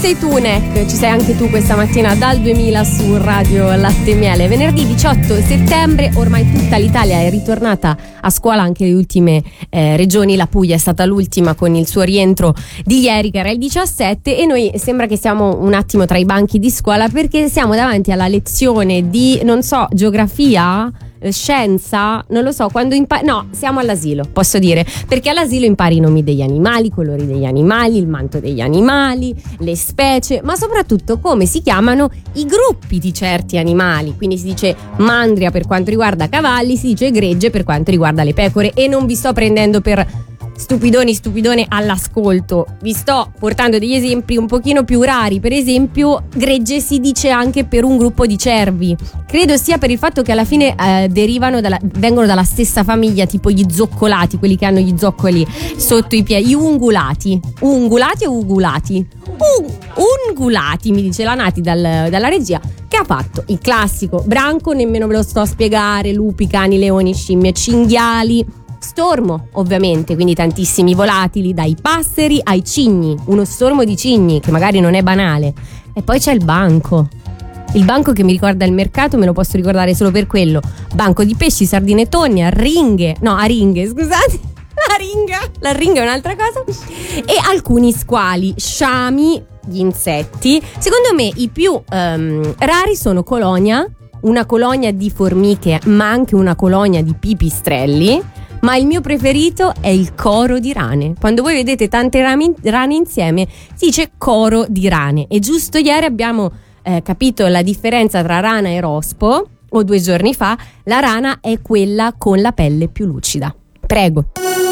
sei tu, Nek, ci sei anche tu questa mattina dal 2000 su Radio Latte e Miele. Venerdì 18 settembre, ormai tutta l'Italia è ritornata a scuola, anche le ultime regioni. La Puglia è stata l'ultima con il suo rientro di ieri, che era il 17, e noi sembra che siamo un attimo tra i banchi di scuola, perché siamo davanti alla lezione di, non so, geografia, scienza, non lo so, quando no, siamo all'asilo, posso dire, perché all'asilo impari i nomi degli animali, i colori degli animali, il manto degli animali, le specie, ma soprattutto come si chiamano i gruppi di certi animali. Quindi si dice mandria per quanto riguarda cavalli, si dice gregge per quanto riguarda le pecore. E non vi sto prendendo per stupidone all'ascolto, vi sto portando degli esempi un pochino più rari. Per esempio, gregge si dice anche per un gruppo di cervi, credo sia per il fatto che alla fine vengono dalla stessa famiglia, tipo gli zoccolati, quelli che hanno gli zoccoli sotto i piedi, gli ungulati o ungulati? Ungulati, mi dice la Nati dalla regia, che ha fatto il classico branco, nemmeno ve lo sto a spiegare, lupi, cani, leoni, scimmie, cinghiali. Stormo, ovviamente, quindi tantissimi volatili, dai passeri ai cigni, uno stormo di cigni che magari non è banale. E poi c'è il banco che mi ricorda il mercato, me lo posso ricordare solo per quello. Banco di pesci, sardine e tonno, aringhe, scusate, la ringa è un'altra cosa. E alcuni squali, sciami, gli insetti. Secondo me i più rari sono colonia, una colonia di formiche, ma anche una colonia di pipistrelli. Ma il mio preferito è il coro di rane. Quando voi vedete tante rane insieme, si dice coro di rane. E giusto ieri abbiamo capito la differenza tra rana e rospo, o 2 giorni fa. La rana è quella con la pelle più lucida. Prego.